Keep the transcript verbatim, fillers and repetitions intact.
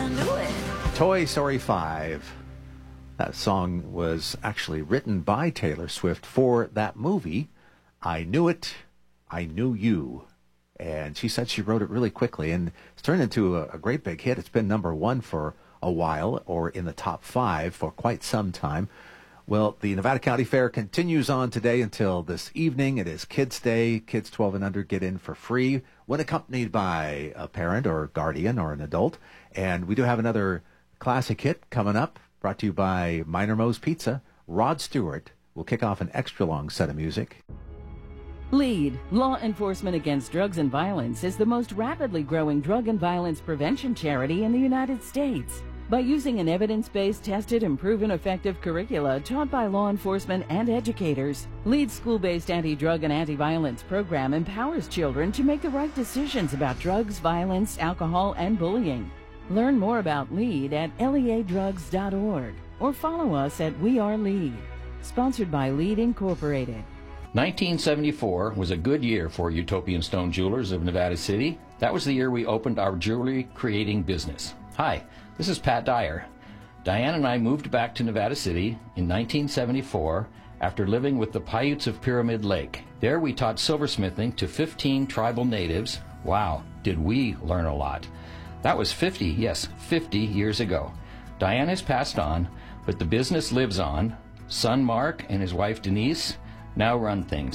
I knew it. Toy Story five. That song was actually written by Taylor Swift for that movie. I Knew It, I Knew You. And she said she wrote it really quickly, and it's turned into a, a great big hit. It's been number one for a while, or in the top five for quite some time. Well, the Nevada County Fair continues on today until this evening. It is Kids Day. Kids twelve and under get in for free when accompanied by a parent or guardian or an adult. And we do have another classic hit coming up, brought to you by Minor Moe's Pizza. Rod Stewart will kick off an extra long set of music. LEAD, Law Enforcement Against Drugs and Violence, is the most rapidly growing drug and violence prevention charity in the United States. By using an evidence-based, tested, and proven effective curricula taught by law enforcement and educators, LEAD's school-based anti-drug and anti-violence program empowers children to make the right decisions about drugs, violence, alcohol, and bullying. Learn more about LEAD at lea drugs dot org or follow us at We Are LEAD. Sponsored by LEAD Incorporated. nineteen seventy-four was a good year for Utopian Stone Jewelers of Nevada City. That was the year we opened our jewelry creating business. Hi, this is Pat Dyer. Diane and I moved back to Nevada City in nineteen seventy-four after living with the Paiutes of Pyramid Lake. There we taught silversmithing to fifteen tribal natives. Wow, did we learn a lot. That was fifty, yes, fifty years ago. Diane has passed on, but the business lives on. Son Mark and his wife Denise now run things.